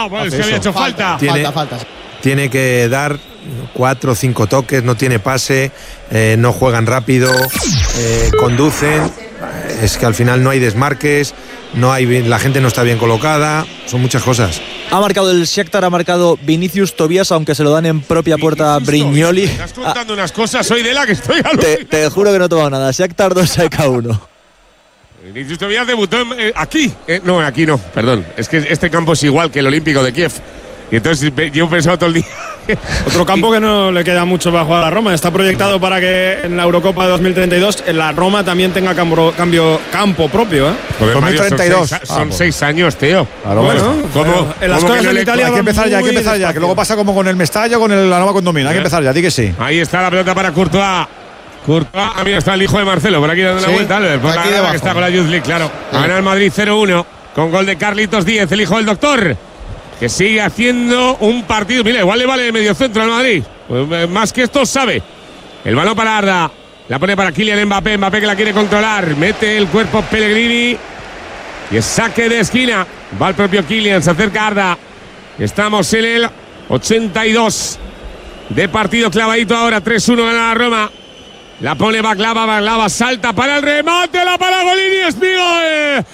Bueno, es que había hecho falta. Falta. Tiene que dar 4 o 5 toques, no tiene pase, no juegan rápido, conducen. Es que al final no hay desmarques, la gente no está bien colocada, son muchas cosas. Ha marcado el Shakhtar, ha marcado Vinicius Tobias, aunque se lo dan en propia puerta a Brignoli. Me estás contando unas cosas, soy de la que estoy alucinando. Te juro que no he tomado nada. Shakhtar 2, AEK 1. Vinicius Tobias debutó aquí. No, aquí no, perdón. Es que este campo es igual que el Olímpico de Kiev. Y entonces yo he pensado todo el día. Otro campo que no le queda mucho para jugar a la Roma. Está proyectado para que en la Eurocopa de 2032 en la Roma también tenga campo propio. Joder, 2032. Son 6 años, tío. Claro, bueno, ¿cómo? En las cosas en Italia hay que empezar ya, que luego pasa como con el Mestalla, con la Nova Condomina. Hay que empezar ya, di que sí. Ahí está la pelota para Courtois. Mí está el hijo de Marcelo, por aquí dando una vuelta. Por aquí debajo. Que está con la Youth League, claro. Gana el Madrid 0-1 con gol de Carlitos Díez, el hijo del doctor, que sigue haciendo un partido. Mira, igual le vale de medio centro al Madrid. Pues más que esto sabe. El balón para Arda. La pone para Kylian Mbappé. Mbappé que la quiere controlar. Mete el cuerpo Pellegrini. Y es saque de esquina. Va el propio Kylian. Se acerca Arda. Estamos en el 82 de partido clavadito ahora. 3-1 gana la Roma. La pone Baklava, salta para el remate, la para Golini, es gol.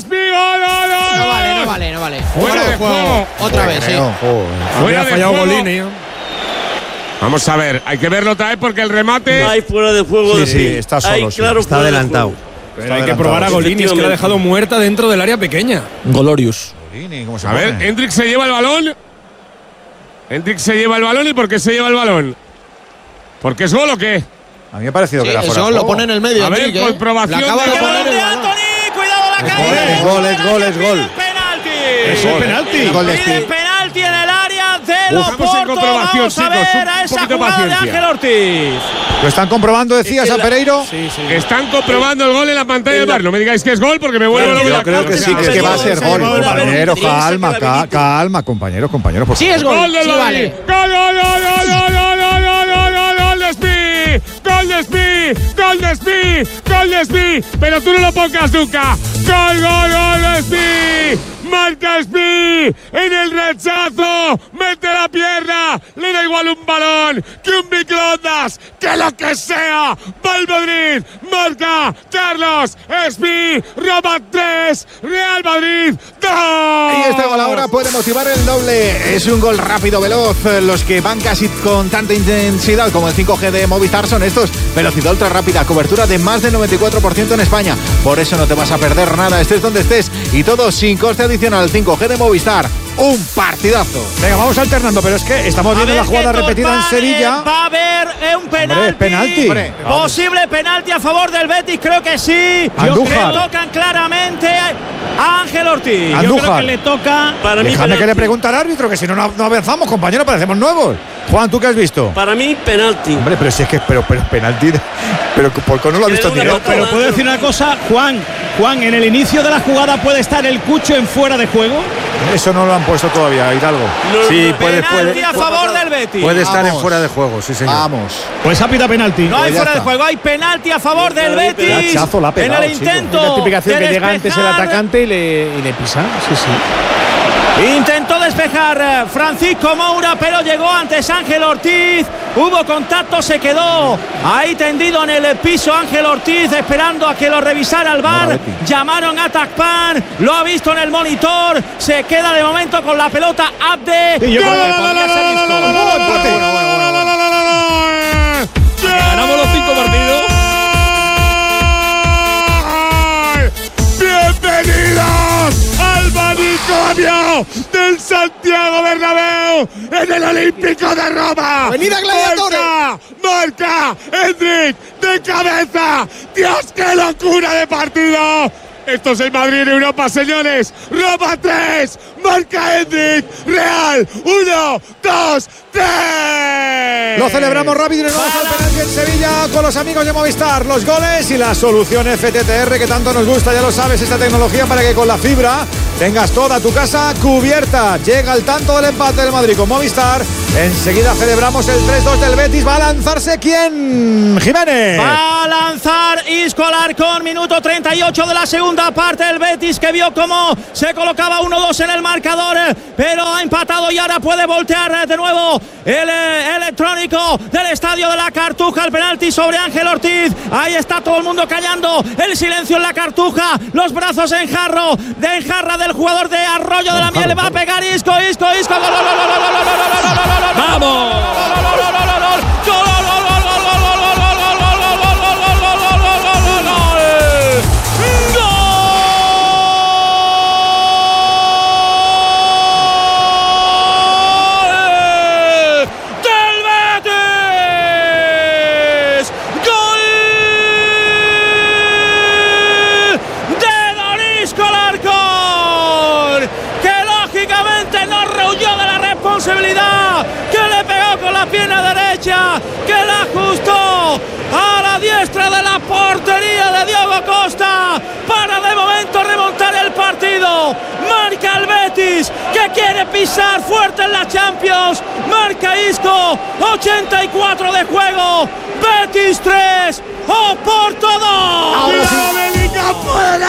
No vale. Fuera de juego. Otra vez, sí. Fuera de fallado juego. Golini. Vamos a ver, hay que verlo otra vez porque el remate… No hay fuera de juego. Sí, está solo. Claro, está adelantado. Pero hay que probar a Golini, es que la ha dejado muerta dentro del área pequeña. Golorius. ¿Cómo se A ver, Hendrik se lleva el balón. ¿Y por qué se lleva el balón? ¿Porque es gol o qué? A mí me ha parecido que era fuera. Eso lo pone en el medio. A ver, comprobación. Le acaba de poner el balón. Cuidado la caída. Es gol. Penalti. Eso es penalti. Gol de Piden Speed. penalti en el área de Estamos en Oporto. comprobación, Vamos a chicos, ver un a esa poquito de jugada de paciencia. Ángel Ortiz. ¿Lo están comprobando, decías, a Pereiro? Sí. Están comprobando el gol en la pantalla del bar. No me digáis que es gol porque me vuelvo loco. Yo creo que sí, que va a ser gol. Compañeros, calma, compañeros. Sí, es gol. Gol del Sí, Madrid. vale. Gol de Speed. Pero tú no lo pongas nunca. Gol de Speed. Marca Speed en el rechazo, mete la pierna, le da igual un balón que un microondas, que lo que sea. Va el Madrid, marca Carlos Speed, Roma 3, Real Madrid 2. Y este gol ahora puede motivar el doble. Es un gol rápido, veloz. Los que van casi con tanta intensidad como el 5G de Movistar son estos. Velocidad ultra rápida, cobertura de más del 94% en España. Por eso no te vas a perder nada, estés donde estés. Y todo sin coste adicional. 5G de Movistar. Un partidazo. Venga, vamos alternando, pero es que estamos viendo la jugada repetida en Sevilla. Va a haber un penalti. Hombre, es penalti. Posible penalti a favor del Betis, creo que sí. Andújar. Le tocan claramente a Ángel Ortiz. Andújar. Yo creo que le toca. Para mí, Déjame penalti. que le pregunte al árbitro, que si no avanzamos, compañero, parecemos nuevos. Juan, ¿tú qué has visto? Para mí, penalti. Hombre, pero si es que pero penalti. Pero ¿por qué no lo ha visto directo? Pero puedo decir una cosa, Juan, en el inicio de la jugada puede estar el Cucho en fuera de juego. Eso no lo han puesto todavía, Hidalgo. Sí, Penalti a favor del Betis. Puede estar en fuera de juego, sí, señor. Vamos. Pues ha pitado penalti. No hay ya fuera de está. juego, hay penalti a favor del Betis. Hachazo la ha pegado, en el chico. intento La tipificación de que llega antes el despejar. atacante y le pisa. Sí. Intentó despejar Francisco Moura, pero llegó antes Ángel Ortiz. Hubo contacto, se quedó ahí tendido en el piso Ángel Ortiz, esperando a que lo revisara el VAR. Llamaron a Tacpan, lo ha visto en el monitor. Se queda de momento con la pelota Abde. Podría ser Ganamos los 5 partidos. Bienvenidos al manicomio del Santiago Bernabéu en el Olímpico de Roma. ¡Venid a Gladiadores! Marca Hendrik de cabeza. Dios, qué locura de partido. Esto es el Madrid en Europa, señores. Roma 3, marca Hendrik. Real 1, 2, 3. Lo celebramos rápido y nos vamos al penalti en Sevilla con los amigos de Movistar. Los goles y la solución FTTR que tanto nos gusta, ya lo sabes, esta tecnología para que con la fibra tengas toda tu casa cubierta. Llega el tanto del empate del Madrid con Movistar Enseguida celebramos el 3-2 del Betis. ¿Va a lanzarse quién? Jiménez. Va a lanzar Isco Alarcón, minuto 38 de la segunda parte. El Betis que vio cómo se colocaba 1-2 en el marcador, pero ha empatado y ahora puede voltear de nuevo el electrónico del Estadio de la Cartuja. El penalti sobre Ángel Ortiz. Ahí está todo el mundo callando. El silencio en la Cartuja. Los brazos en jarra del jugador de Arroyo de la Miel. Le va a pegar Isco. ¡Vamos! Que le pegó con la pierna derecha, que la ajustó a la diestra de la portería de Diego Costa para de momento remontar el partido. Marca el Betis, que quiere pisar fuerte en la Champions. Marca Isco, 84 de juego. Betis 3, Oporto 2. ¡América fuera!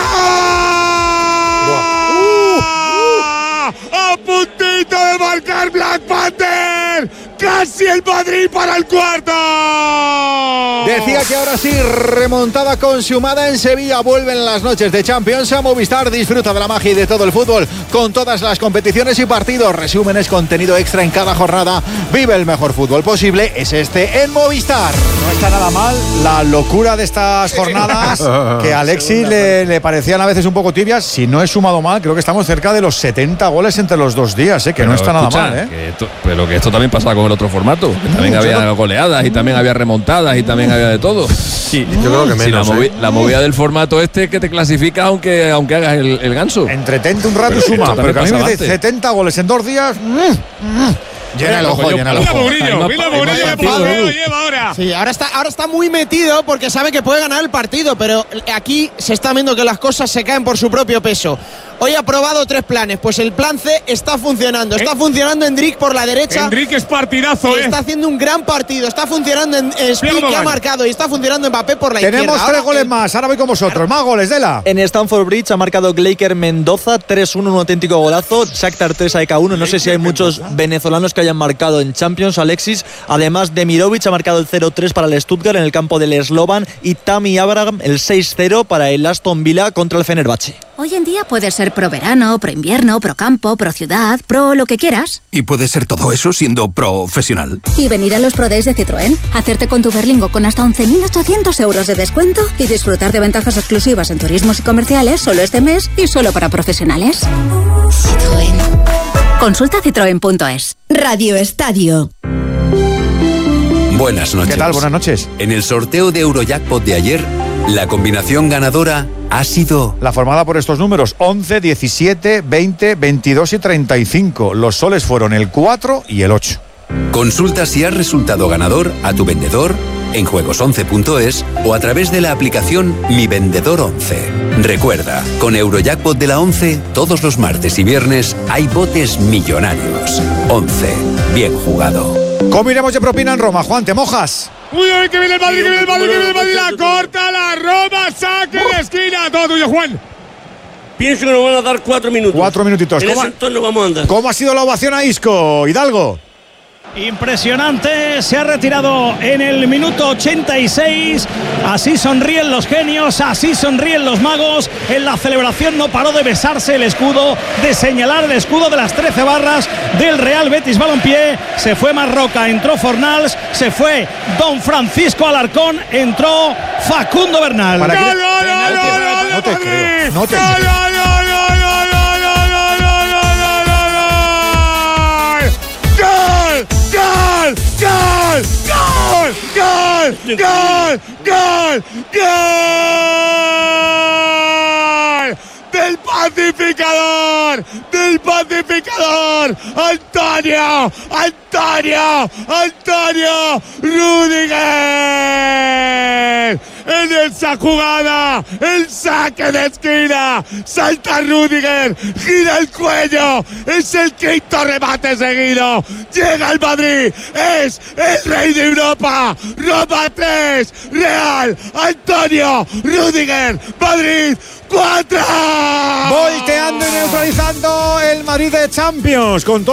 ¡A puntito de marcar Black Panther! ¡Casi el Madrid para el cuarto! Decía que ahora sí, remontada consumada en Sevilla. Vuelven las noches de Champions a Movistar. Disfruta de la magia y de todo el fútbol con todas las competiciones y partidos. Resúmenes, contenido extra en cada jornada. Vive el mejor fútbol posible. Es este en Movistar. No está nada mal la locura de estas jornadas que a Alexis le parecían a veces un poco tibias. Si no he sumado mal, creo que estamos cerca de los 70 goles entre los 2 días, que pero no está nada mal. Pero que esto también pasaba con el otro formato. Que también había goleadas y también había remontadas y también había de todo. Sí, yo creo que menos. La movida del formato que te clasifica aunque hagas el ganso. Entretente un rato y suma. Pero que a mí me dice 70 goles en 2 días. Llena el ojo, llena el ojo. Mira Mourinho, lo lleva ahora. Sí, ahora está muy metido porque sabe que puede ganar el partido, pero aquí se está viendo que las cosas se caen por su propio peso. Hoy ha probado 3 planes, pues el plan C está funcionando. Está funcionando Endrick por la derecha. Endrick es partidazo, Está haciendo un gran partido. Está funcionando Speed, que ha marcado, y está funcionando Mbappé por la izquierda. Tenemos 3 goles más, ahora voy con vosotros. Más goles, Dela. En Stamford Bridge ha marcado Gleiker Mendoza, 3-1, un auténtico golazo. Shakhtar 3, AEK 1. No sé si hay muchos venezolanos que hayan marcado en Champions, Alexis. Además, Demirovic ha marcado el 0-3 para el Stuttgart en el campo del Slovan. Y Tammy Abraham el 6-0 para el Aston Villa contra el Fenerbahce. Hoy en día puedes ser pro verano, pro invierno, pro campo, pro ciudad, pro lo que quieras. Y puedes ser todo eso siendo profesional. Y venir a los Pro Days de Citroën, hacerte con tu Berlingo con hasta 11.800 euros de descuento y disfrutar de ventajas exclusivas en turismos y comerciales solo este mes y solo para profesionales. Citroën. Consulta citroen.es. Radio Estadio. Buenas noches. ¿Qué tal? Buenas noches. En el sorteo de Eurojackpot de ayer, la combinación ganadora ha sido la formada por estos números: 11, 17, 20, 22 y 35. Los soles fueron el 4 y el 8. Consulta si has resultado ganador a tu vendedor en juegos11.es o a través de la aplicación Mi Vendedor 11. Recuerda, con Eurojackpot de la 11, todos los martes y viernes hay botes millonarios. 11. Bien jugado. ¿Cómo iremos de propina en Roma? Juan, ¿te mojas? Uy, que viene el Madrid, que viene el Madrid, que viene el Madrid. La corta la Roma, saque de esquina. Todo tuyo, Juan. Pienso que nos van a dar 4 minutos. 4 minutitos. En ese entorno vamos a andar. ¿Cómo ha sido la ovación a Isco, Hidalgo? Impresionante, se ha retirado en el minuto 86. Así sonríen los genios, así sonríen los magos. En la celebración no paró de besarse el escudo, de señalar el escudo de las 13 barras del Real Betis Balompié. Se fue Marroca, entró Fornals, se fue Don Francisco Alarcón, entró Facundo Bernal. No te creo, no te creo. del pacificador, Antonio Rüdiger. En esa jugada, el saque de esquina, salta Rüdiger, gira el cuello, es el quinto remate seguido, llega al Madrid, es el rey de Europa, Roma 3, Real, Antonio Rüdiger, Madrid 4. Volteando y neutralizando el Madrid de Champions con todo.